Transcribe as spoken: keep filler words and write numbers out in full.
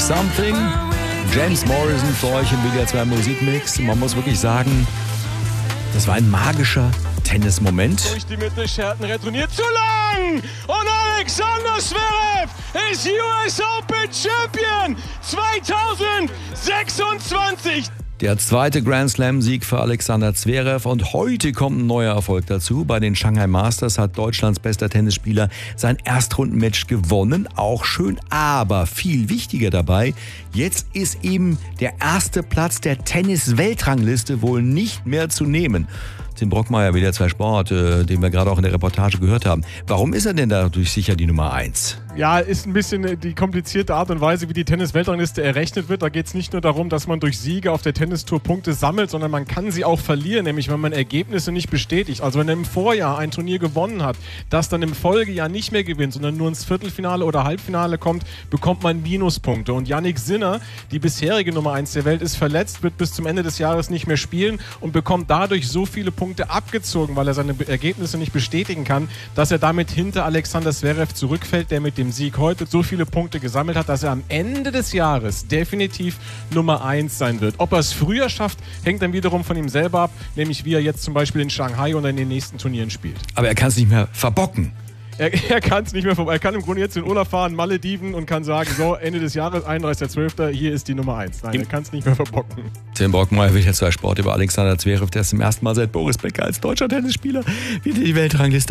Something. James Morrison für euch im W D R zwei Musikmix. Man muss wirklich sagen, das war ein magischer Tennismoment. Durch die Mitte, Scherten retourniert zu lang. Und Alexander Zverev ist U S Open Champion zweitausendsechsundzwanzig. Der zweite Grand Slam-Sieg für Alexander Zverev und heute kommt ein neuer Erfolg dazu. Bei den Shanghai Masters hat Deutschlands bester Tennisspieler sein Erstrundenmatch gewonnen. Auch schön, aber viel wichtiger dabei, jetzt ist eben der erste Platz der Tennis-Weltrangliste wohl nicht mehr zu nehmen. Tim Brockmeier, W D R zwei Sport, äh, den wir gerade auch in der Reportage gehört haben. Warum ist er denn dadurch sicher die Nummer eins? Ja, ist ein bisschen die komplizierte Art und Weise, wie die Tennis-Weltrangliste errechnet wird. Da geht es nicht nur darum, dass man durch Siege auf der Tennistour Punkte sammelt, sondern man kann sie auch verlieren, nämlich wenn man Ergebnisse nicht bestätigt. Also wenn er im Vorjahr ein Turnier gewonnen hat, das dann im Folgejahr nicht mehr gewinnt, sondern nur ins Viertelfinale oder Halbfinale kommt, bekommt man Minuspunkte. Und Jannik Sinner, die bisherige Nummer eins der Welt, ist verletzt, wird bis zum Ende des Jahres nicht mehr spielen und bekommt dadurch so viele Punkte abgezogen, weil er seine Ergebnisse nicht bestätigen kann, dass er damit hinter Alexander Zverev zurückfällt, der mit dem Sieg heute so viele Punkte gesammelt hat, dass er am Ende des Jahres definitiv Nummer eins sein wird. Ob er es früher schafft, hängt dann wiederum von ihm selber ab, nämlich wie er jetzt zum Beispiel in Shanghai oder in den nächsten Turnieren spielt. Aber er kann es nicht mehr verbocken. Er, er kann es nicht mehr vorbei. Er kann im Grunde jetzt in Urlaub fahren, Malediven und kann sagen, so, Ende des Jahres, einunddreißigster zwölfter hier ist die Nummer eins. Nein, er kann es nicht mehr verbocken. Tim Brockmeier, W D R zwei Sport über Alexander Zverev, der ist zum ersten Mal seit Boris Becker als deutscher Tennisspieler wieder die Weltrangliste